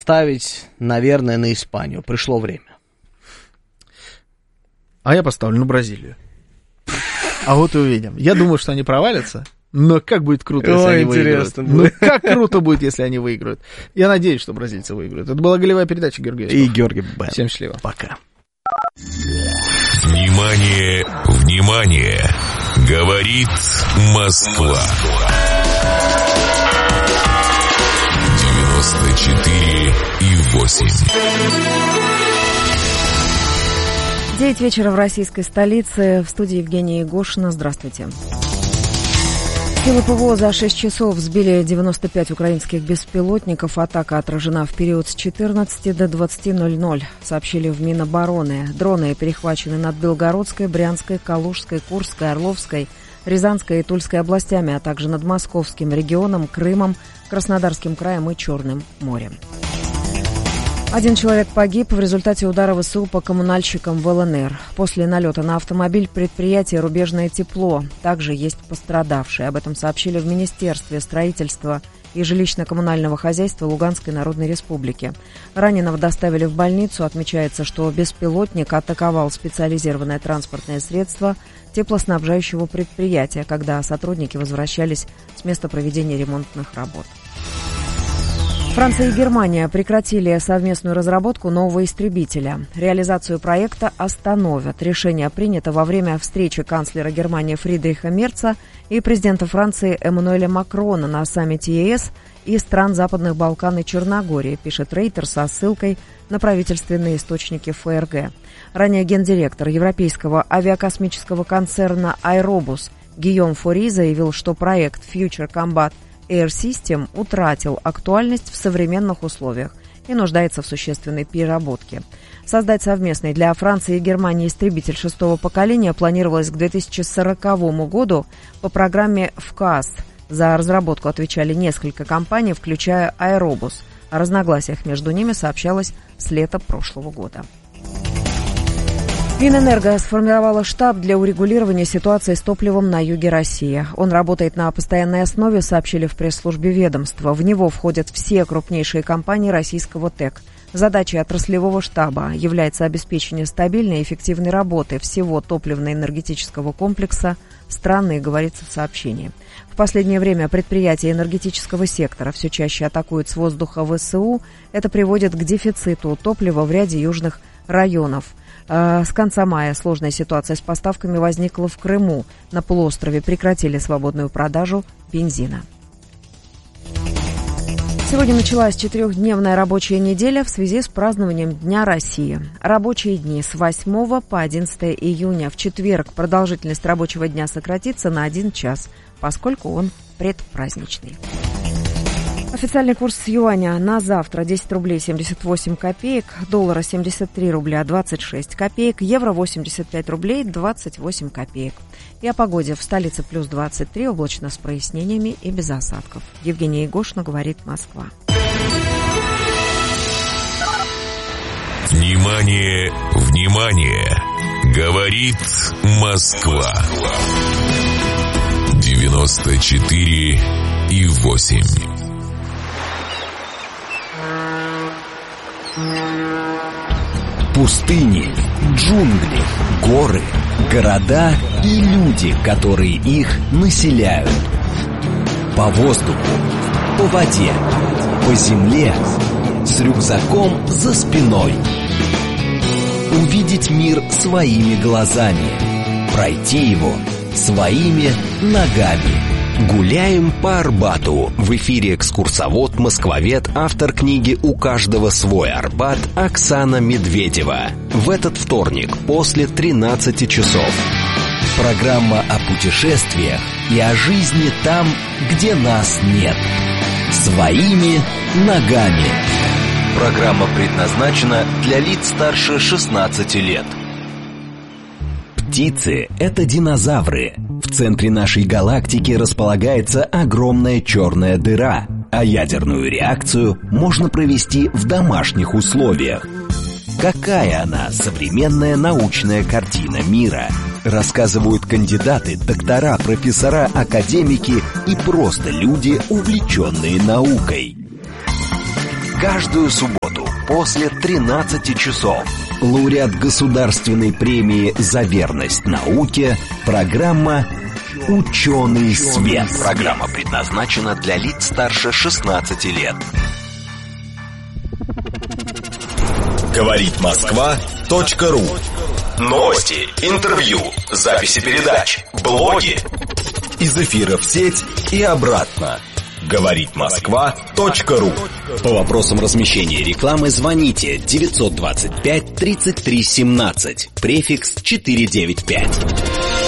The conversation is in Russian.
ставить, наверное, на Испанию. Пришло время. А я поставлю на Бразилию. А вот и увидим. Я думаю, что они провалятся, но как будет круто, если они выиграют. Ну, как круто будет, если они выиграют. Я надеюсь, что бразильцы выиграют. Это была голевая передача Георгия. И Георгий Бен. Всем счастливо. Пока. Внимание, внимание! Говорит Москва. 94,8. 9 вечера в российской столице. В студии Евгения Егошина. Здравствуйте. Силы ПВО за 6 часов сбили 95 украинских беспилотников. Атака отражена в период с 14 до 20:00, сообщили в Минобороны. Дроны перехвачены над Белгородской, Брянской, Калужской, Курской, Орловской, Рязанской и Тульской областями, а также над Московским регионом, Крымом, Краснодарским краем и Черным морем. 1 человек погиб в результате удара ВСУ по коммунальщикам в ЛНР. После налета на автомобиль предприятия «Рубежное тепло». Также есть пострадавшие. Об этом сообщили в Министерстве строительства и жилищно-коммунального хозяйства Луганской Народной Республики. Раненого доставили в больницу. Отмечается, что беспилотник атаковал специализированное транспортное средство теплоснабжающего предприятия, когда сотрудники возвращались с места проведения ремонтных работ. Франция и Германия прекратили совместную разработку нового истребителя. Реализацию проекта остановят. Решение принято во время встречи канцлера Германии Фридриха Мерца и президента Франции Эммануэля Макрона на саммите ЕС и стран Западных Балкан и Черногории, пишет Рейтер со ссылкой на правительственные источники ФРГ. Ранее гендиректор европейского авиакосмического концерна «Аэробус» Гийом Фори заявил, что проект Future Combat Air System утратил актуальность в современных условиях и нуждается в существенной переработке. Создать совместный для Франции и Германии истребитель 6-го поколения планировалось к 2040 году по программе ФКАС. За разработку отвечали несколько компаний, включая «Аэробус». О разногласиях между ними сообщалось с лета прошлого года. Минэнерго сформировала штаб для урегулирования ситуации с топливом на юге России. Он работает на постоянной основе, сообщили в пресс-службе ведомства. В него входят все крупнейшие компании российского ТЭК. Задачей отраслевого штаба является обеспечение стабильной и эффективной работы всего топливно-энергетического комплекса страны, говорится в сообщении. В последнее время предприятия энергетического сектора все чаще атакуют с воздуха ВСУ. Это приводит к дефициту топлива в ряде южных районов. С конца мая сложная ситуация с поставками возникла в Крыму. На полуострове прекратили свободную продажу бензина. Сегодня началась 4-дневная рабочая неделя в связи с празднованием Дня России. Рабочие дни с 8 по 11 июня. В четверг продолжительность рабочего дня сократится на 1 час, поскольку он предпраздничный. Официальный курс юаня на завтра 10 рублей 78 копеек, доллара 73 рубля 26 копеек, евро 85 рублей 28 копеек. И о погоде. В столице плюс 23, облачно с прояснениями и без осадков. Евгения Егошина, говорит Москва. Внимание, внимание! Говорит Москва. 94,8. Пустыни, джунгли, горы, города и люди, которые их населяют. По воздуху, по воде, по земле, с рюкзаком за спиной. Увидеть мир своими глазами, пройти его своими ногами. Гуляем по Арбату. В эфире экскурсовод-москвовед, автор книги «У каждого свой Арбат» Оксана Медведева. В этот вторник после 13 часов. Программа о путешествиях и о жизни там, где нас нет. Своими ногами. Программа предназначена для лиц старше 16 лет. Птицы — это динозавры. В центре нашей галактики располагается огромная черная дыра, а ядерную реакцию можно провести в домашних условиях. Какая она, современная научная картина мира? Рассказывают кандидаты, доктора, профессора, академики и просто люди, увлеченные наукой. Каждую субботу после 13 часов. Лауреат Государственной премии за верность науке. Программа «Ученый свет». Программа предназначена для лиц старше 16 лет. Говорит Москва.ру. Новости, интервью, записи передач, блоги. Из эфира в сеть и обратно. Говорит Москва.ру. По вопросам размещения рекламы звоните 925 33 17, префикс 495.